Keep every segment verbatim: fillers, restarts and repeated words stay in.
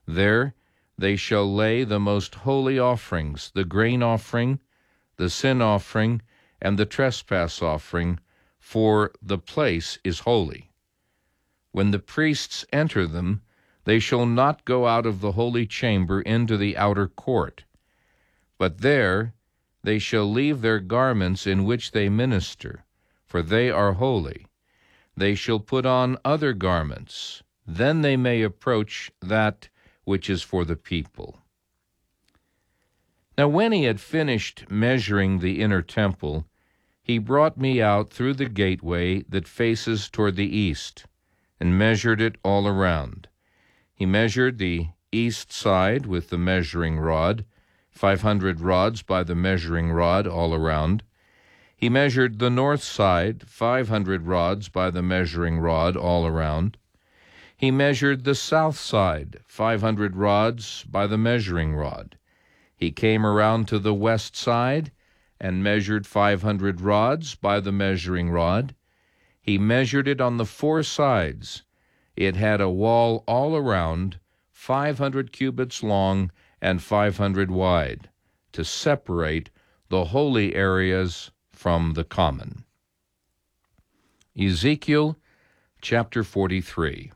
There they shall lay the most holy offerings, the grain offering, the sin offering, and the trespass offering, for the place is holy. When the priests enter them, they shall not go out of the holy chamber into the outer court, but there they shall leave their garments in which they minister, for they are holy. They shall put on other garments, then they may approach that which is for the people. Now when he had finished measuring the inner temple, he brought me out through the gateway that faces toward the east, and measured it all around. He measured the east side with the measuring rod, five hundred rods by the measuring rod all around. He measured the north side, five hundred rods by the measuring rod all around. He measured the south side, five hundred rods by the measuring rod. He came around to the west side and measured five hundred rods by the measuring rod. He measured it on the four sides. It had a wall all around, five hundred cubits long and five hundred wide, to separate the holy areas from the common. Ezekiel chapter forty-three.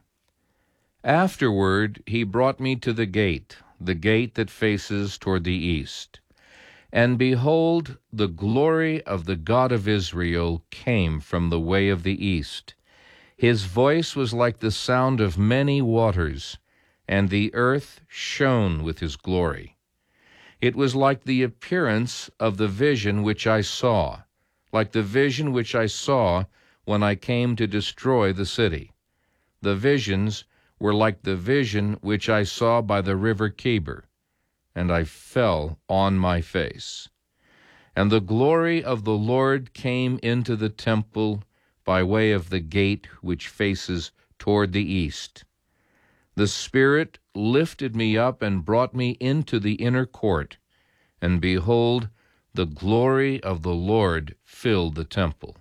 Afterward he brought me to the gate, the gate that faces toward the east. And behold, the glory of the God of Israel came from the way of the east. His voice was like the sound of many waters, and the earth shone with his glory. It was like the appearance of the vision which I saw, like the vision which I saw when I came to destroy the city. The visions were like the vision which I saw by the river Chebar, and I fell on my face. And the glory of the Lord came into the temple by way of the gate which faces toward the east. The Spirit lifted me up and brought me into the inner court, and behold, the glory of the Lord filled the temple.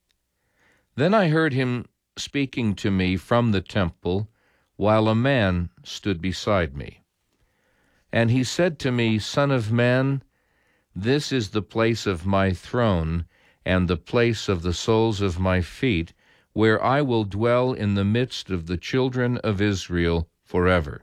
Then I heard him speaking to me from the temple, while a man stood beside me. And he said to me, Son of man, this is the place of my throne, and the place of the soles of my feet, where I will dwell in the midst of the children of Israel forever.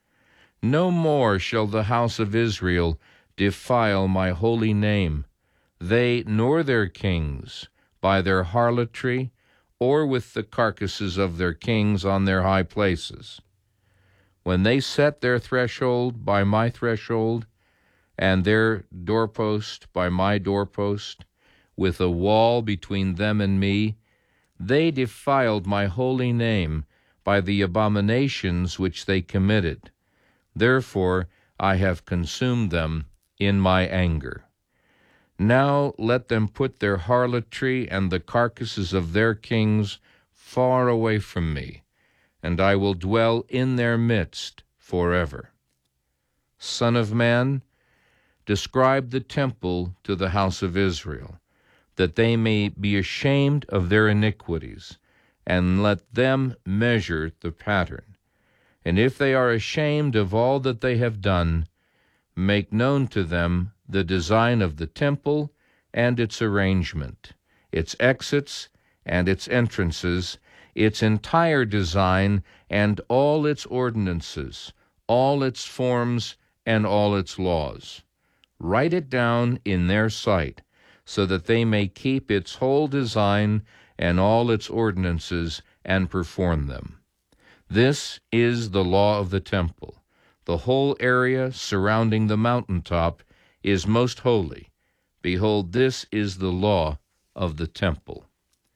No more shall the house of Israel defile my holy name, they nor their kings, by their harlotry, or with the carcasses of their kings on their high places. When they set their threshold by my threshold, and their doorpost by my doorpost, with a wall between them and me, they defiled my holy name by the abominations which they committed. Therefore I have consumed them in my anger. Now let them put their harlotry and the carcasses of their kings far away from me, and I will dwell in their midst forever. Son of man, describe the temple to the house of Israel, that they may be ashamed of their iniquities, and let them measure the pattern. And if they are ashamed of all that they have done, make known to them the design of the temple and its arrangement, its exits and its entrances, its entire design and all its ordinances, all its forms and all its laws. Write it down in their sight, so that they may keep its whole design and all its ordinances and perform them. This is the law of the temple. The whole area surrounding the mountaintop is most holy. Behold, this is the law of the temple.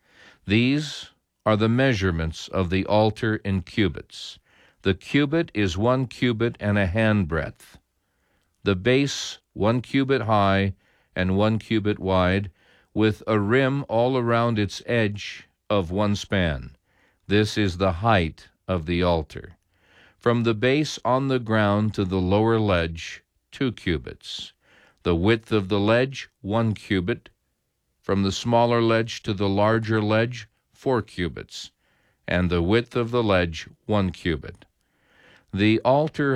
These are the measurements of the altar in cubits. The cubit is one cubit and a handbreadth. The base one cubit high and one cubit wide, with a rim all around its edge of one span. This is the height of the altar. From the base on the ground to the lower ledge, two cubits. The width of the ledge, one cubit. From the smaller ledge to the larger ledge, four cubits. And the width of the ledge, one cubit. The altar